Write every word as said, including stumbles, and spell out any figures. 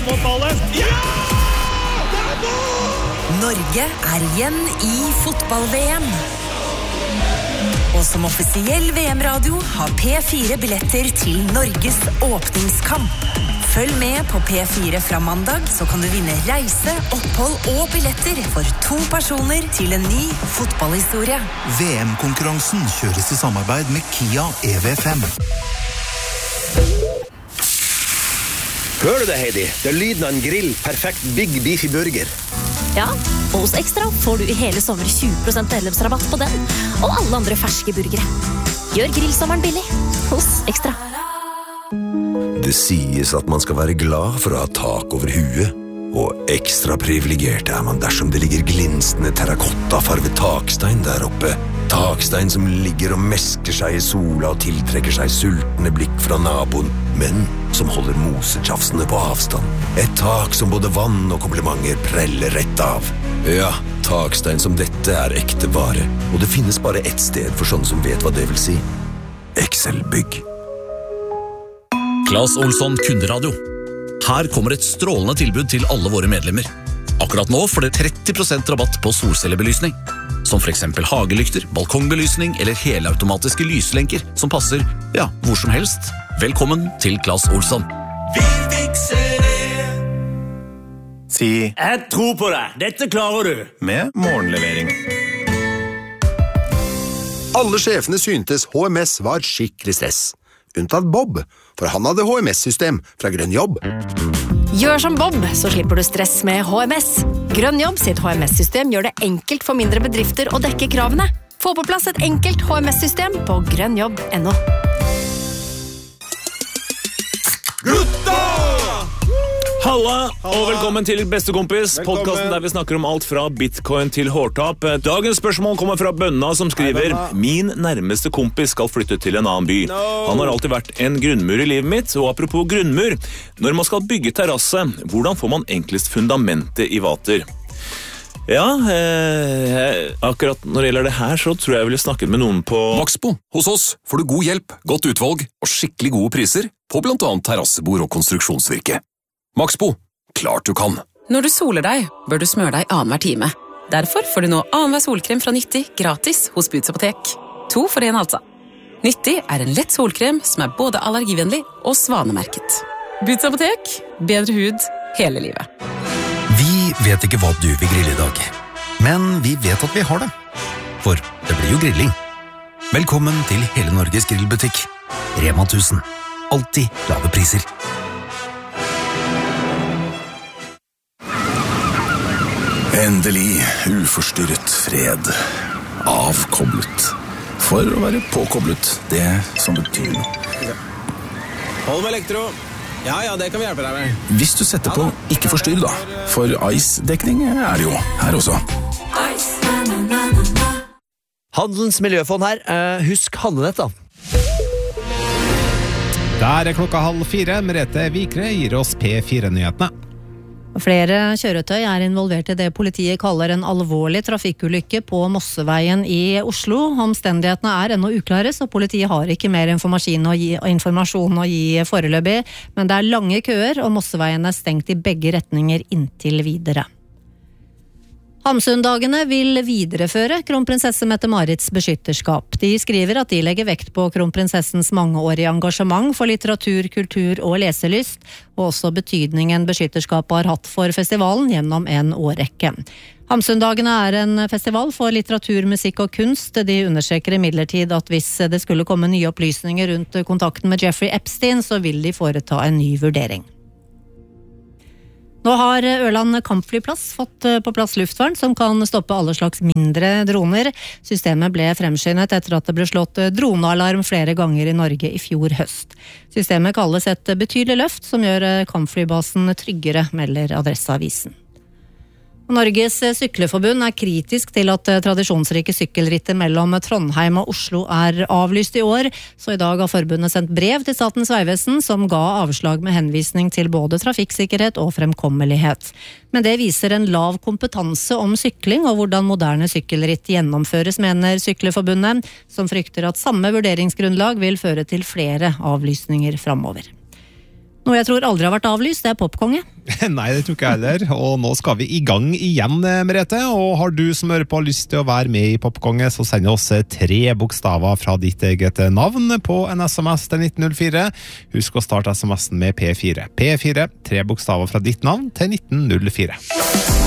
mot ballen. Ja! Det er mål! Norge er igjen i fotball-V M. Og som offisiell V M-radio har P fire billetter til Norges åpningskamp. Følg med på P fire fra mandag, så kan du vinne reise, opphold og billetter for to personer til en ny fotballhistorie. V M-konkurransen kjøres i samarbeid med Kia E V fem. Hører du det, Heidi? Det er lyden av en grill, perfekt Big Beefy Burger. Ja, og hos Extra får du i hele sommer tjue prosent medlemsrabatt på den, og alle andre ferske burgere. Gjør grillsommeren billig hos Extra. Det sies at man skal være glad for å ha tak over huet, og ekstra privilegert er man dersom det ligger glinsende terrakottafarvet takstein der oppe. Takstein som ligger og mesker seg i sola og tiltrekker seg sultne blikk fra naboen, men som holder mosetjafsene på avstand. Et tak som både vann og komplimenter preller rett av. Ja, takstein som dette er ekte vare, og det finnes bare ett sted for sånne som vet hva det vil si. Excel-bygg. Claes Olsson Kunderadio. Her kommer et strålende tilbud til alle våre medlemmer. Akkurat nå får dere tretti prosent rabatt på solcellebelysning, som for eksempel hagelykter, balkongbelysning eller helautomatiske lyslenker som passer, ja, hvor som helst. Velkommen til Claes Olsson. Vi fikser det. Si Jeg tror på deg. Dette klarer du. med morgenlevering. Alle sjefene syntes H M S var skikkelig stress. Unntatt Bob, for han hadde H M S-system fra Grønn Jobb. Gjør som Bob, så slipper du stress med H M S. Grønn Jobb sitt H M S-system gjør det enkelt for mindre bedrifter å dekke kravene. Få på plass et enkelt H M S-system på grønnjobb punktum no. Gutta! Halla, og velkommen til Bestekompis, podcasten der vi snakker om alt fra bitcoin til hårtap. Dagens spørsmål kommer fra Bønna som skriver: Min nærmeste kompis skal flytte til en annen by. Han har alltid vært en grunnmur i livet mitt, og apropos grunnmur, når man skal bygge terrasse, hvordan får man enklest fundamentet i vater? Ja, eh, akkurat når det gjelder det her, så tror jeg jeg ville snakket med noen på Maxbo. Hos oss får du god hjelp, godt utvalg og skikkelig gode priser på blant annet terrassebord og konstruksjonsvirke. Maxbo, klart du kan. Når du soler deg, bør du smøre deg annenhver time. Derfor får du nå annenhver solkrem fra Nyttig gratis hos Boots Apotek. To for en altså. Nyttig er en lett solkrem som er både allergivennlig og svanemerket. Boots Apotek, bedre hud hele livet. Vi vet ikke hva du vil grille i dag, men vi vet at vi har det. For det blir jo grilling. Velkommen til hele Norges grillbutikk. Rema tusen. Alltid lave priser. Endelig uforstyrret fred. Avkoblet. For å være påkoblet, det som betyr noe. Hold med elektro. Ja, ja, det kan vi hjelpe deg med. Hvis du setter på ikke forstyrr da, for ice-dekning er jo her også. Handelens miljøfond her. Uh, husk handlenett da. Der er klokka halv fire. Merete Vikre gir oss P fire-nyhetene. Flere kjøretøy er involvert i det politiet kaller en alvorlig trafikkulykke på Mosseveien i Oslo. Omstendighetene er ennå uklare, så politiet har ikke mer informasjon å gi, informasjon å gi foreløpig. Men det er lange køer, og Mosseveien er stengt i begge retninger inntil videre. Hamsundagene vil videreføre kronprinsesse Mette-Marits beskytterskap. De skriver at de legger vekt på kronprinsessens mangeårige engasjement for litteratur, kultur og leselyst, og også betydningen beskytterskapet har hatt for festivalen gjennom en årrekke. Hamsundagene er en festival for litteratur, musikk og kunst. De understreker imidlertid at hvis det skulle komme nye opplysninger rundt kontakten med Jeffrey Epstein, så vil de foreta en ny vurdering. Nå har Ørland kampflyplass fått på plass luftvern som kan stoppe alle slags mindre droner. Systemet ble fremskyndet etter at det ble slått dronealarm flere ganger i Norge i fjor høst. Systemet kalles et betydelig løft som gjør kampflybasen tryggere, melder Adresseavisen. Norges Sykleforbund er kritisk til at tradisjonsrike sykkelrittet mellom Trondheim og Oslo er avlyst i år, så i dag har forbundet sendt brev til Statens Vegvesen som ga avslag med henvisning til både trafikksikkerhet og fremkommelighet. Men det viser en lav kompetanse om sykling og hvordan moderne sykkelritt gjennomføres, mener Sykleforbundet, som frykter at samme vurderingsgrunnlag vil føre til flere avlysninger fremover. Noe jeg tror aldri har vært avlyst, det er popkonge. Nei, det tror ikke jeg heller. Og nå skal vi i gang igjen, Merete. Og har du som hører på lyst til å være med i Popkonge, så send oss tre bokstaver fra ditt eget navn på en sms til nitten null fire. Husk å starte sms'en med P fire. P fire, tre bokstaver fra ditt navn til nitten null fire.